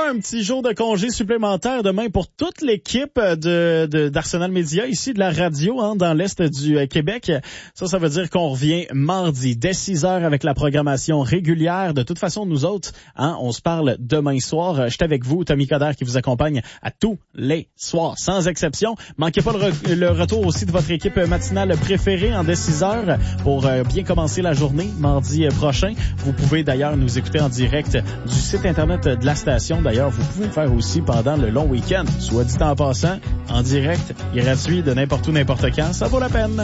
pas un petit jour de congé supplémentaire demain pour toute l'équipe d'Arsenal Média, ici de la radio, dans l'Est du Québec. Ça veut dire qu'on revient mardi dès 6h avec la programmation régulière. De toute façon, nous autres, on se parle demain soir. Je suis avec vous, Tommy Coder, qui vous accompagne à tous les soirs, sans exception. Manquez pas le retour aussi de votre équipe matinale préférée dès 6h pour bien commencer la journée mardi prochain. Vous pouvez d'ailleurs nous écouter en direct du site internet de la station. D'ailleurs, vous pouvez le faire aussi pendant le long week-end. Soit dit en passant, en direct, gratuit de n'importe où, n'importe quand. Ça vaut la peine.